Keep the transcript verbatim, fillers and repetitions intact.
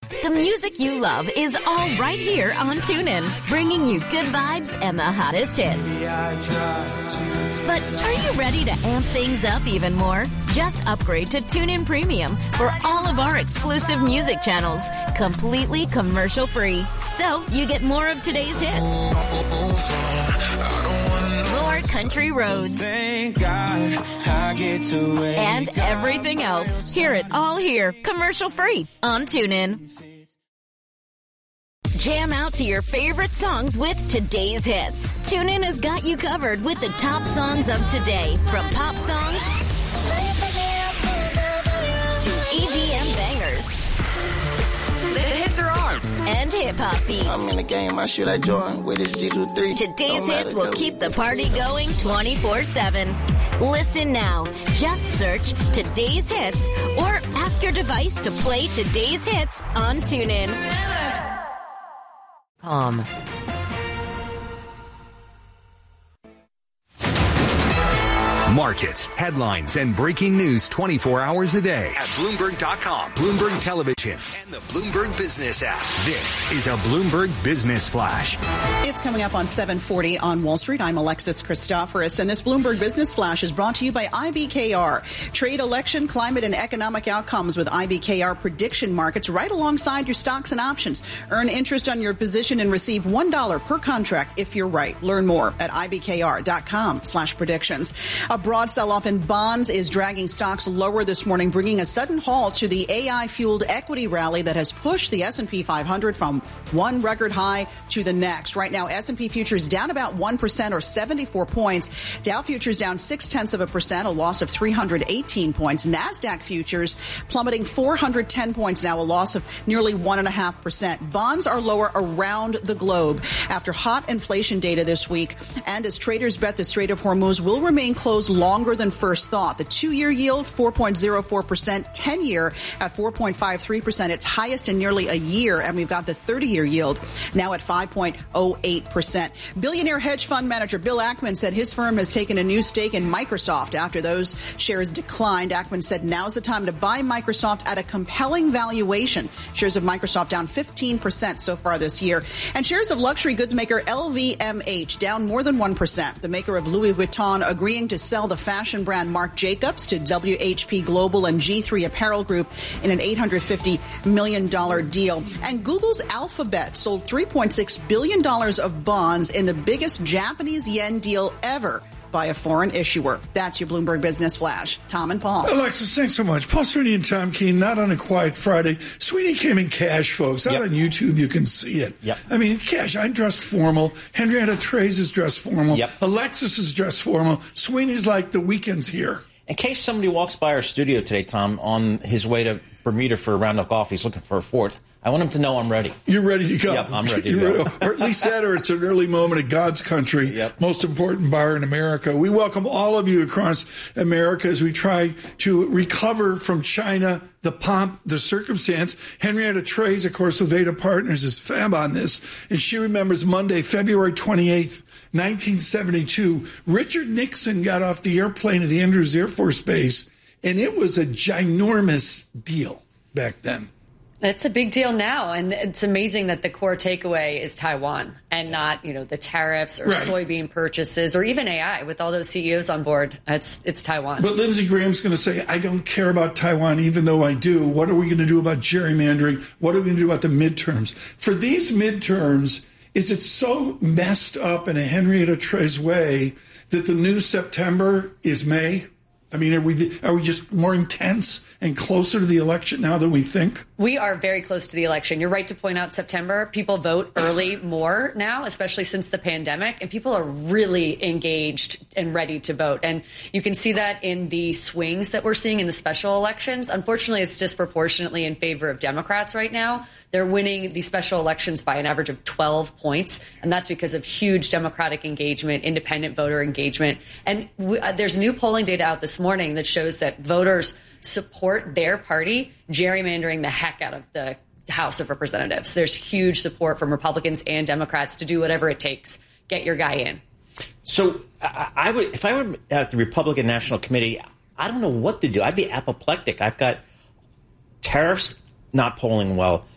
The music you love is all right here on TuneIn, bringing you good vibes and the hottest hits. But are you ready to amp things up even more? Just upgrade to TuneIn Premium for all of our exclusive music channels, completely commercial-free. So you get more of today's hits, more country roads, Thank God I get to and everything else. Hear it all here, commercial-free on TuneIn. Jam out to your favorite songs with today's hits. TuneIn has got you covered with the top songs of today, from pop songs to E D M bangers. The hits are on. And hip-hop beats. I'm in the game, I shoot like Jordan with his G twenty-three. Today's hits will keep the party going twenty-four seven. Listen now. Just search Today's Hits or ask your device to play Today's Hits on TuneIn. Um. Markets, headlines, and breaking news twenty-four hours a day at Bloomberg dot com, Bloomberg Television, and the Bloomberg Business app. This is a Bloomberg Business Flash. It's coming up on seven forty on Wall Street. I'm Alexis Christoforous, and this Bloomberg Business Flash is brought to you by I B K R. Trade, election, climate, and economic outcomes with I B K R prediction markets right alongside your stocks and options. Earn interest on your position and receive one dollar per contract if you're right. Learn more at I B K R dot com slash predictions. A broad sell-off in bonds is dragging stocks lower this morning, bringing a sudden halt to the A I-fueled equity rally that has pushed the S and P five hundred from one record high to the next. Right now, S and P futures down about one percent or seventy-four points. Dow futures down six-tenths of a percent, a loss of three hundred eighteen points. NASDAQ futures plummeting four hundred ten points now, a loss of nearly one point five percent. Bonds are lower around the globe after hot inflation data this week, and as traders bet the Strait of Hormuz will remain closed longer than first thought. The two-year yield, four point oh four percent, ten-year at four point five three percent, its highest in nearly a year, and we've got the thirty-year yield now at five point oh eight percent. Billionaire hedge fund manager Bill Ackman said his firm has taken a new stake in Microsoft after those shares declined. Ackman said now's the time to buy Microsoft at a compelling valuation. Shares of Microsoft down fifteen percent so far this year. And shares of luxury goods maker L V M H down more than one percent. The maker of Louis Vuitton agreeing to sell the fashion brand Marc Jacobs to W H P Global and G three Apparel Group in an eight hundred fifty million dollars deal. And Google's Alphabet sold three point six billion dollars of bonds in the biggest Japanese yen deal ever by a foreign issuer. That's your Bloomberg Business Flash. Tom and Paul. Alexis, thanks so much. Paul Sweeney and Tom Keene, not on a quiet Friday. Sweeney came in cash, folks. Out yep. on YouTube, you can see it. Yep. I mean, cash. I'm dressed formal. Henrietta Trey's is dressed formal. Yep. Alexis is dressed formal. Sweeney's like the weekend's here. In case somebody walks by our studio today, Tom, on his way to Bermuda for a round of golf, he's looking for a fourth. I want him to know I'm ready. You're ready to go. Yep, I'm ready to You're go. Ready, or at least that, or it's an early moment of God's country. Yep. Most important bar in America. We welcome all of you across America as we try to recover from China, the pomp, the circumstance. Henrietta Trey's, of course, with Veda Partners, is fab on this. And she remembers Monday, February twenty-eighth, nineteen seventy-two. Richard Nixon got off the airplane at Andrews Air Force Base, and it was a ginormous deal back then. It's a big deal now, and it's amazing that the core takeaway is Taiwan and not, you know, the tariffs or right. soybean purchases or even A I with all those C E Os on board. It's it's Taiwan. But Lindsey Graham's going to say, I don't care about Taiwan, even though I do. What are we going to do about gerrymandering? What are we going to do about the midterms? For these midterms, is it so messed up in a Henrietta Trey's way that the new September is May? I mean, are we are we just more intense and closer to the election now than we think? We are very close to the election. You're right to point out September. People vote early more now, especially since the pandemic, and people are really engaged and ready to vote. And you can see that in the swings that we're seeing in the special elections. Unfortunately, it's disproportionately in favor of Democrats right now. They're winning the special elections by an average of twelve points, and that's because of huge Democratic engagement, independent voter engagement. And we, uh, there's new polling data out this morning that shows that voters support their party gerrymandering the heck out of the House of Representatives. There's huge support from Republicans and Democrats to do whatever it takes. Get your guy in. So I, I would, if I were at the Republican National Committee, I don't know what to do. I'd be apoplectic. I've got tariffs not polling well.